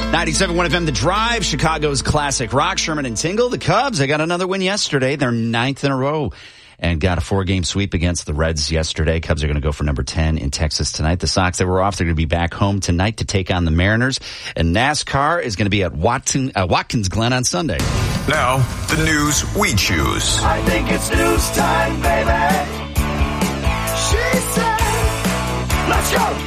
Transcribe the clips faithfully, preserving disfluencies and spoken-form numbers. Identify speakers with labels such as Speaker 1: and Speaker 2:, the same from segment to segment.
Speaker 1: ninety-seven point one F M, The Drive, Chicago's classic rock. Sherman and Tingle, the Cubs, they got another win yesterday. They're ninth in a row and got a four-game sweep against the Reds yesterday. Cubs are going to go for number ten in Texas tonight. The Sox, they were off. They're going to be back home tonight to take on the Mariners. And NASCAR is going to be at Watson, uh, Watkins Glen on Sunday.
Speaker 2: Now, the news we choose.
Speaker 3: I think it's news time, baby. She said, let's go.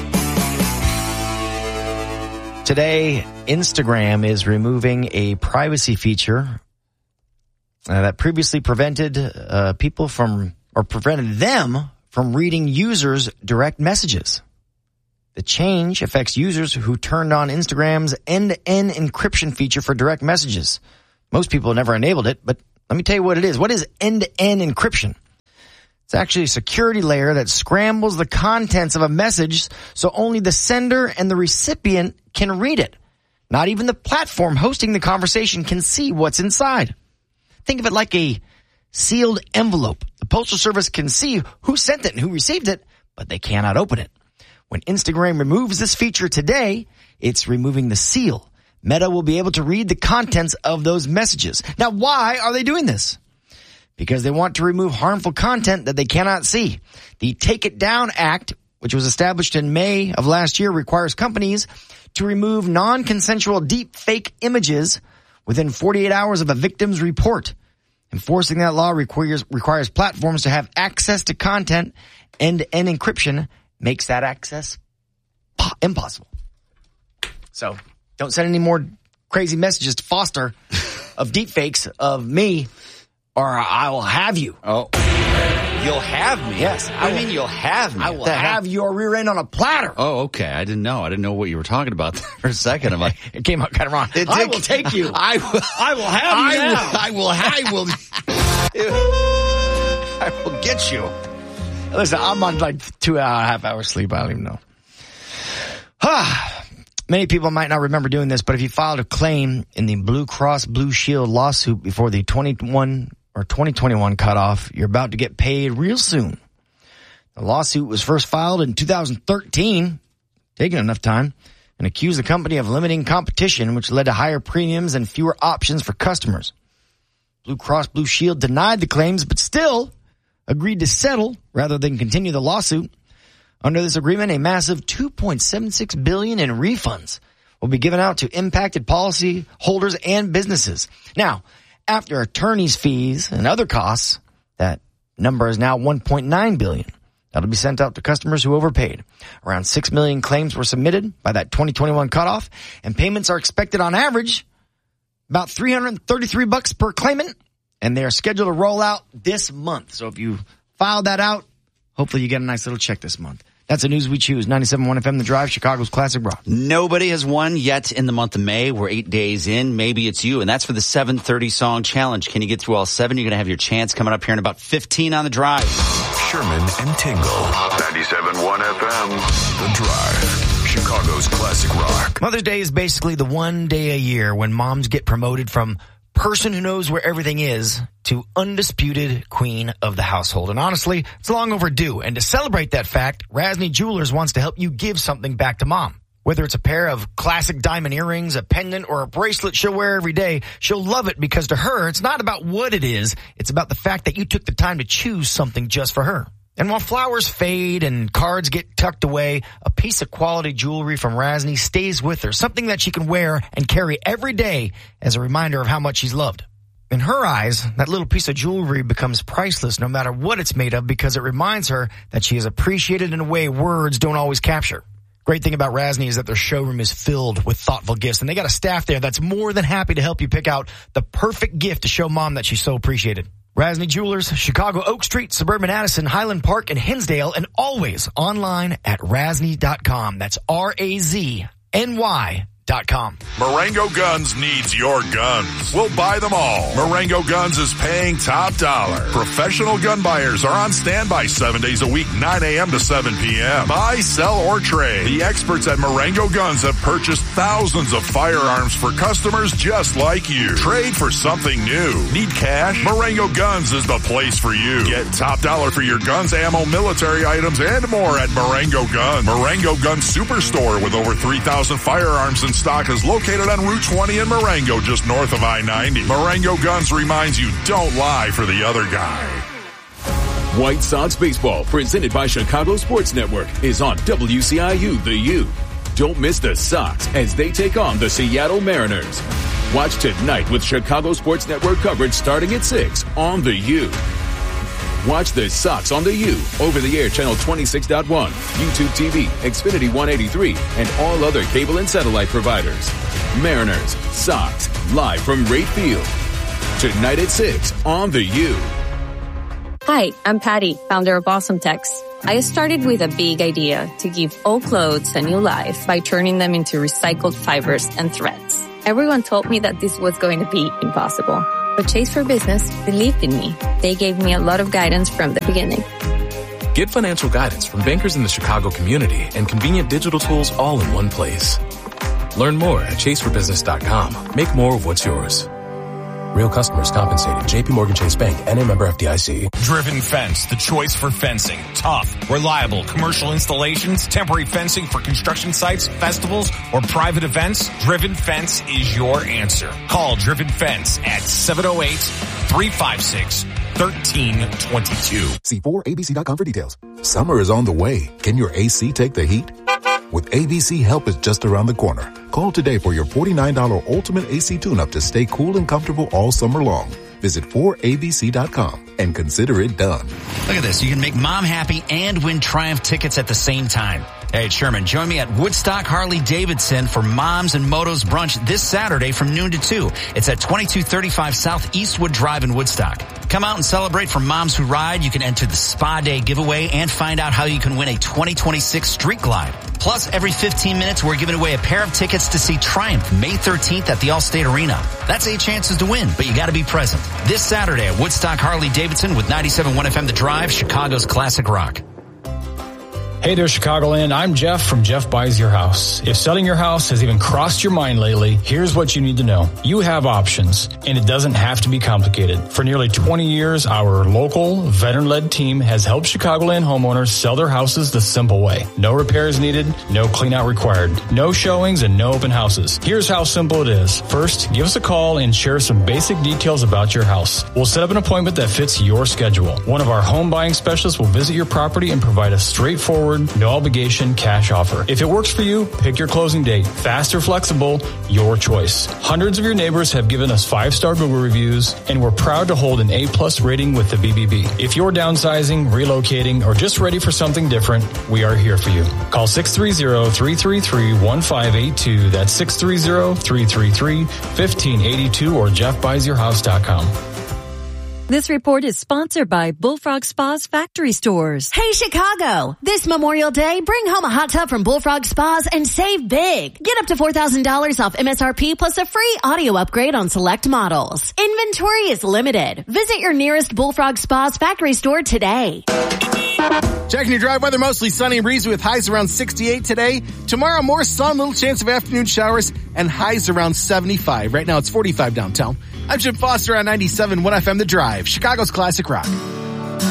Speaker 4: Today, Instagram is removing a privacy feature uh, that previously prevented uh, people from, or prevented them from reading users' direct messages. The change affects users who turned on Instagram's end-to-end encryption feature for direct messages. Most people never enabled it, but let me tell you what it is. What is end-to-end encryption? It's actually a security layer that scrambles the contents of a message so only the sender and the recipient can read it. Not even the platform hosting the conversation can see what's inside. Think of it like a sealed envelope. The Postal Service can see who sent it and who received it, but they cannot open it. When Instagram removes this feature today, it's removing the seal. Meta will be able to read the contents of those messages. Now, why are they doing this? Because they want to remove harmful content that they cannot see. The Take It Down Act, which was established in May of last year, requires companies to remove non-consensual deep fake images within forty-eight hours of a victim's report. Enforcing that law requires, requires platforms to have access to content. End-to-end encryption makes that access impossible. So don't send any more crazy messages to Foster of deep fakes of me, or I will have you.
Speaker 1: Oh, you'll have me?
Speaker 4: Yes.
Speaker 1: I mean, you'll have me.
Speaker 4: I will have your rear end on a platter.
Speaker 1: Oh, okay. I didn't know. I didn't know what you were talking about there for a second. I'm like,
Speaker 4: it came out kind of wrong.
Speaker 1: It
Speaker 4: I
Speaker 1: did,
Speaker 4: will take you.
Speaker 1: I will.
Speaker 4: I will have you
Speaker 1: I
Speaker 4: now.
Speaker 1: will. I will. I will. I will get you.
Speaker 4: Listen, I'm on like two and a half hours sleep. I don't even know. Many people might not remember doing this, but if you filed a claim in the Blue Cross Blue Shield lawsuit before the twenty-one or twenty twenty-one cutoff, you're about to get paid real soon. The lawsuit was first filed in two thousand thirteen, taking enough time, and accused the company of limiting competition, which led to higher premiums and fewer options for customers. Blue Cross Blue Shield denied the claims, but still agreed to settle rather than continue the lawsuit. Under this agreement, a massive two point seven six billion dollars in refunds will be given out to impacted policy holders and businesses. Now, after attorney's fees and other costs, that number is now one point nine billion dollars. That'll be sent out to customers who overpaid. Around six million claims were submitted by that twenty twenty-one cutoff, and payments are expected on average about three hundred thirty-three bucks per claimant, and they are scheduled to roll out this month. So if you filed that out, hopefully you get a nice little check this month. That's the news we choose. ninety-seven point one F M, The Drive, Chicago's classic rock.
Speaker 1: Nobody has won yet in the month of May. We're eight days in. Maybe it's you, and that's for the seven thirty song challenge. Can you get through all seven? You're going to have your chance coming up here in about fifteen on The Drive.
Speaker 2: Sherman and Tingle. ninety-seven point one F M, The Drive, Chicago's classic rock.
Speaker 4: Mother's Day is basically the one day a year when moms get promoted from person who knows where everything is to undisputed queen of the household. And honestly, it's long overdue. And to celebrate that fact, Rasny Jewelers wants to help you give something back to mom. Whether it's a pair of classic diamond earrings, a pendant, or a bracelet she'll wear every day, she'll love it because to her, it's not about what it is. It's about the fact that you took the time to choose something just for her. And while flowers fade and cards get tucked away, a piece of quality jewelry from Rasny stays with her, something that she can wear and carry every day as a reminder of how much she's loved. In her eyes, that little piece of jewelry becomes priceless no matter what it's made of because it reminds her that she is appreciated in a way words don't always capture. Great thing about Rasny is that their showroom is filled with thoughtful gifts, and they got a staff there that's more than happy to help you pick out the perfect gift to show mom that she's so appreciated. Rasny Jewelers, Chicago Oak Street, Suburban Addison, Highland Park, and Hinsdale, and always online at rasny dot com. That's R A Z N Y dot com.
Speaker 5: Marengo Guns needs your guns. We'll buy them all. Marengo Guns is paying top dollar. Professional gun buyers are on standby seven days a week, nine a.m. to seven p.m. Buy, sell, or trade. The experts at Marengo Guns have purchased thousands of firearms for customers just like you. Trade for something new. Need cash? Marengo Guns is the place for you. Get top dollar for your guns, ammo, military items, and more at Marengo Guns. Marengo Guns Superstore with over three thousand firearms in stock is located located on Route twenty in Marengo, just north of I ninety. Marengo Guns reminds you, don't lie for the other guy.
Speaker 6: White Sox Baseball, presented by Chicago Sports Network, is on W C I U The U. Don't miss the Sox as they take on the Seattle Mariners. Watch tonight with Chicago Sports Network coverage starting at six on The U. Watch the Sox on The U, over-the-air channel twenty-six point one, YouTube T V, Xfinity one eighty-three, and all other cable and satellite providers. Mariners, Sox, live from Rate Field. Tonight at six on The U.
Speaker 7: Hi, I'm Patty, founder of Awesome Tex. I started with a big idea to give old clothes a new life by turning them into recycled fibers and threads. Everyone told me that this was going to be impossible. But Chase for Business believed in me. They gave me a lot of guidance from the beginning.
Speaker 8: Get financial guidance from bankers in the Chicago community and convenient digital tools all in one place. Learn more at chase for business dot com. Make more of what's yours. Real customers compensated. J P Morgan Chase Bank, N A member F D I C.
Speaker 9: Driven Fence, the choice for fencing. Tough, reliable, commercial installations, temporary fencing for construction sites, festivals, or private events. Driven Fence is your answer. Call Driven Fence at seven oh eight, three five six, one three two two.
Speaker 10: See four A B C dot com for details. Summer is on the way. Can your A C take the heat? With A B C, help is just around the corner. Call today for your forty-nine dollars Ultimate A C Tune-Up to stay cool and comfortable all summer long. Visit four A B C dot com and consider it done.
Speaker 1: Look at this. You can make mom happy and win Triumph tickets at the same time. Hey, it's Sherman. Join me at Woodstock Harley-Davidson for Moms and Motos Brunch this Saturday from noon to two. It's at twenty-two thirty-five South Eastwood Drive in Woodstock. Come out and celebrate for moms who ride. You can enter the Spa Day giveaway and find out how you can win a twenty twenty-six Street Glide. Plus, every fifteen minutes, we're giving away a pair of tickets to see Triumph May thirteenth at the Allstate Arena. That's eight chances to win, but you got to be present. This Saturday at Woodstock Harley-Davidson with ninety-seven point one F M The Drive, Chicago's classic rock.
Speaker 11: Hey there, Chicagoland. I'm Jeff from Jeff Buys Your House. If selling your house has even crossed your mind lately, here's what you need to know. You have options, and it doesn't have to be complicated. For nearly twenty years, our local, veteran-led team has helped Chicagoland homeowners sell their houses the simple way. No repairs needed, no clean-out required, no showings, and no open houses. Here's how simple it is. First, give us a call and share some basic details about your house. We'll set up an appointment that fits your schedule. One of our home buying specialists will visit your property and provide a straightforward, no obligation cash offer. If it works for you, pick your closing date. Fast or flexible, your choice. Hundreds of your neighbors have given us five-star Google reviews, and we're proud to hold an A-plus rating with the B B B. If you're downsizing, relocating, or just ready for something different, we are here for you. Call six three zero, three three three, one five eight two. That's six three zero, three three three, one five eight two or jeff buys your house dot com.
Speaker 12: This report is sponsored by Bullfrog Spas Factory Stores.
Speaker 13: Hey, Chicago! This Memorial Day, bring home a hot tub from Bullfrog Spas and save big. Get up to four thousand dollars off M S R P plus a free audio upgrade on select models. Inventory is limited. Visit your nearest Bullfrog Spas Factory store today.
Speaker 14: Checking your drive weather, mostly sunny and breezy with highs around sixty-eight today. Tomorrow, more sun, little chance of afternoon showers, and highs around seventy-five. Right now, it's forty-five downtown. I'm Jim Foster on ninety-seven point one F M The Drive, Chicago's classic rock.